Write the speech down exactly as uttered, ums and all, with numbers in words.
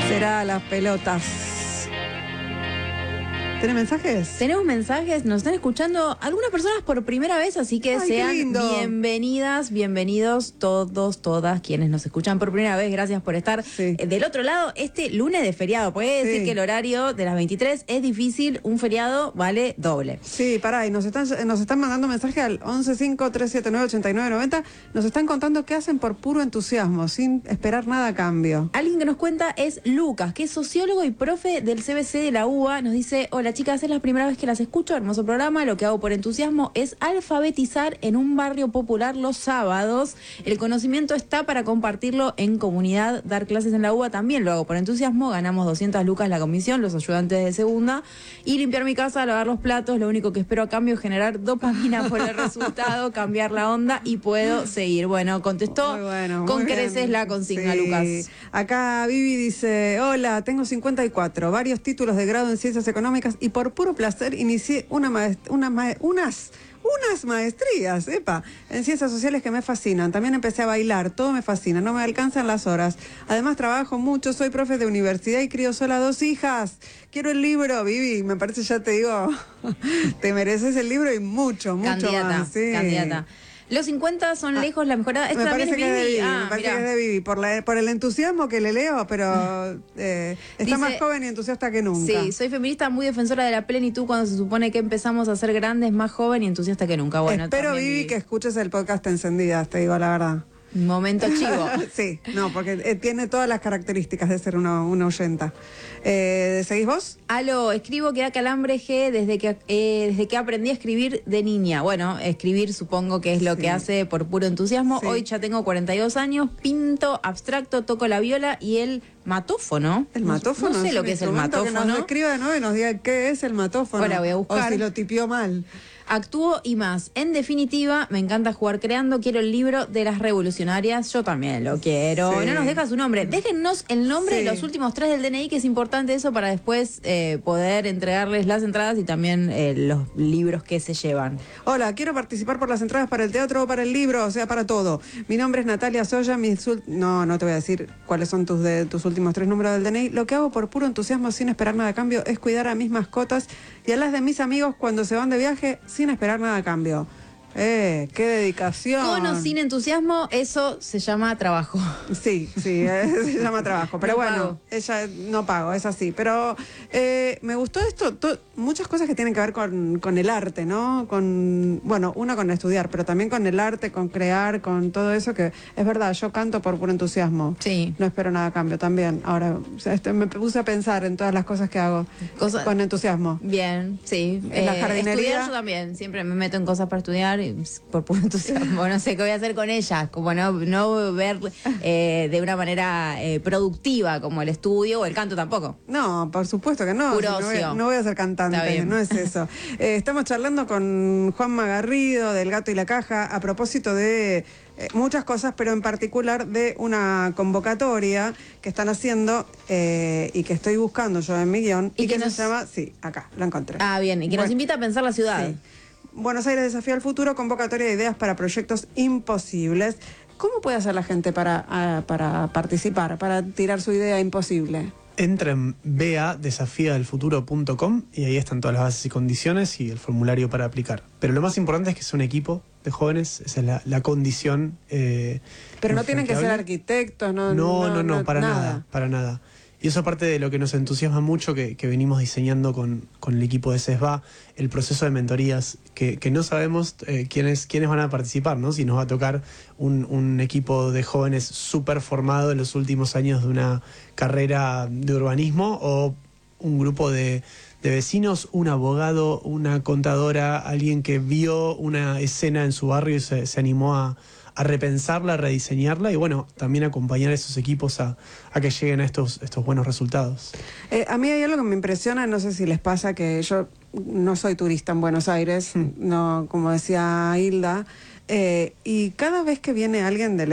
Será las pelotas. ¿Tenés mensajes? Tenemos mensajes, nos están escuchando algunas personas por primera vez, así que Ay, sean bienvenidas, bienvenidos todos, todas quienes nos escuchan por primera vez. Gracias por estar Sí. del otro lado este lunes de feriado. Puede Sí. decir que el horario de las veintitrés es difícil, un feriado vale doble. Sí, pará, y nos están, nos están mandando mensaje al once cinco tres siete nueve ochenta y nueve noventa. Nos están contando qué hacen por puro entusiasmo, sin esperar nada a cambio. Alguien que nos cuenta es Lucas, que es sociólogo y profe del C B C de la U B A. Nos dice: hola chicas, es la primera vez que las escucho, hermoso programa. Lo que hago por entusiasmo es alfabetizar en un barrio popular los sábados. El conocimiento está para compartirlo en comunidad. Dar clases en la U B A también lo hago por entusiasmo. Ganamos doscientas lucas la comisión, los ayudantes de segunda. Y limpiar mi casa, lavar los platos. Lo único que espero a cambio es generar dopamina por el resultado, cambiar la onda y puedo seguir. Bueno, contestó Muy bueno, con muy creces bien. la consigna, Sí. Lucas. Acá Vivi dice: hola, tengo cincuenta y cuatro, varios títulos de grado en ciencias económicas y por puro placer inicié una maest- una ma- unas, unas maestrías, epa, en ciencias sociales que me fascinan. También empecé a bailar, todo me fascina, no me alcanzan las horas. Además trabajo mucho, soy profe de universidad y crío sola dos hijas. Quiero el libro, Vivi, me parece, ya te digo, te mereces el libro y mucho, mucho Candidata, más. Sí. candidata. Los cincuenta son Ah, lejos la mejorada. Esta Me también parece es que es de Vivi. Vivi, Ah, me parece mirá. que es de Vivi, por, la, por el entusiasmo que le leo, pero eh, está Dice: más joven y entusiasta que nunca. Sí, soy feminista muy defensora de la plenitud cuando se supone que empezamos a ser grandes, más joven y entusiasta que nunca. Bueno, Espero, también Vivi, que escuches el podcast Encendidas, te digo la verdad. momento chivo. Sí, no, porque eh, tiene todas las características de ser una, una oyenta. Eh, ¿Seguís vos? Aló, escribo que da calambre G desde que eh, desde que aprendí a escribir de niña. Bueno, escribir supongo que es lo Sí. que hace por puro entusiasmo. Sí. Hoy ya tengo cuarenta y dos años, pinto abstracto, toco la viola y el matófono. El No- matófono. No, sé lo que es el instrumento que matófono. nos escriba de nuevo y nos diga qué es el matófono. Ahora voy a buscar. O si lo tipió mal. Actúo y más. En definitiva, me encanta jugar creando. Quiero el libro de las revolucionarias. Yo también lo quiero. Sí. No nos deja su nombre. Déjennos el nombre Sí. de los últimos tres del D N I, que es importante eso para después eh, poder entregarles las entradas y también eh, los libros que se llevan. Hola, quiero participar por las entradas para el teatro o para el libro, o sea, para todo. Mi nombre es Natalia Soya, mis ul- no, no te voy a decir cuáles son tus de tus últimos tres números del D N I. Lo que hago por puro entusiasmo sin esperar nada a cambio es cuidar a mis mascotas y a las de mis amigos cuando se van de viaje sin esperar nada a cambio. Eh, qué dedicación. Con o sin entusiasmo, eso se llama trabajo. Sí, sí, eh, se llama trabajo. Pero No bueno, pago. ella no pago, es así. Pero eh, me gustó esto, to- muchas cosas que tienen que ver con, con el arte, ¿no? Con, bueno, una con estudiar, pero también con el arte, con crear, con todo eso que es verdad, yo canto por puro entusiasmo. Sí. No espero nada a cambio también. Ahora, o sea, este, me puse a pensar en todas las cosas que hago Cosa- con entusiasmo. Bien, sí. En la jardinería. Estudiar yo también. Siempre me meto en cosas para estudiar y, por puro entusiasmo. No sé qué voy a hacer con ellas. Como no, no ver eh, de una manera eh, productiva como el estudio o el canto tampoco. No, por supuesto que no. Puro si no, voy, ocio. no voy a ser cantante, Está bien. no es eso. Eh, estamos charlando con Juan Magarrido del Gato y la Caja a propósito de eh, muchas cosas, pero en particular de una convocatoria que están haciendo eh, y que estoy buscando yo en mi guión Y y, que que nos- se llama, sí, acá, la encontré. Ah, bien. Y que nos Bueno, invita a pensar la ciudad. sí. Buenos Aires Desafío al Futuro, convocatoria de ideas para proyectos imposibles. ¿Cómo puede hacer la gente para, ah, para participar, para tirar su idea imposible? Entra en b a desafía del futuro punto com y ahí están todas las bases y condiciones y el formulario para aplicar. Pero lo más importante es que es un equipo de jóvenes, esa es la, la condición. eh, Pero no tienen que ser infranqueable. arquitectos, no, No, no, no, para nada. para nada. Y eso aparte de lo que nos entusiasma mucho, que, que venimos diseñando con, con el equipo de CESBA, el proceso de mentorías, que, que no sabemos eh, quiénes, quiénes van a participar, ¿no? Si nos va a tocar un, un equipo de jóvenes súper formado en los últimos años de una carrera de urbanismo o un grupo de, de vecinos, un abogado, una contadora, alguien que vio una escena en su barrio y se, se animó a a repensarla, a rediseñarla y bueno, también acompañar a esos equipos a, a que lleguen a estos, estos buenos resultados. Eh, a mí hay algo que me impresiona, no sé si les pasa, que yo no soy turista en Buenos Aires, no, como decía Hilda, eh, y cada vez que viene alguien del